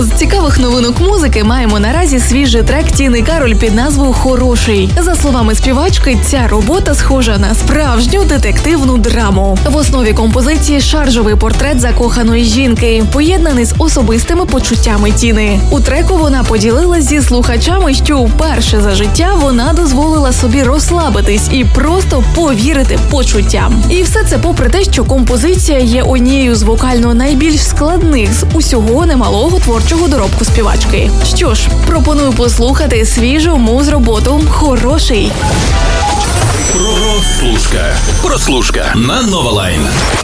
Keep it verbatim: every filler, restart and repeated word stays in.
З цікавих новинок музики маємо наразі свіжий трек Тіни Кароль під назвою «Хороший». За словами співачки, ця робота схожа на справжню детективну драму. В основі композиції шаржовий портрет закоханої жінки, поєднаний з особистими почуттями Тіни. У треку вона поділилась зі слухачами, що вперше за життя вона дозволила собі розслабитись і просто повірити почуттям. І все це попри те, що композиція є однією з вокально найбільш складних з усього немалого творчого доробку співачки. Що ж, пропоную послухати свіжу муз-роботу «Хороший». Прослушка. Прослушка на Нова Лайн.